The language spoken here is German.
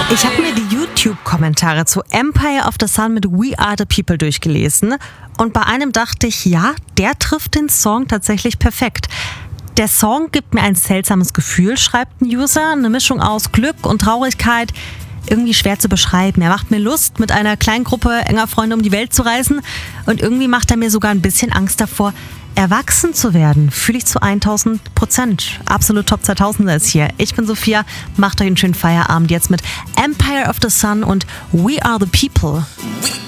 Ich habe mir die YouTube-Kommentare zu Empire of the Sun mit We Are the People durchgelesen und bei einem dachte ich, ja, der trifft den Song tatsächlich perfekt. Der Song gibt mir ein seltsames Gefühl, schreibt ein User, eine Mischung aus Glück und Traurigkeit, irgendwie schwer zu beschreiben. Er macht mir Lust, mit einer kleinen Gruppe enger Freunde um die Welt zu reisen und irgendwie macht er mir sogar ein bisschen Angst davor, erwachsen zu werden. Fühle ich zu 1000%. Absolut Top 2000er ist hier. Ich bin Sophia, macht euch einen schönen Feierabend jetzt mit Empire of the Sun und We Are the People.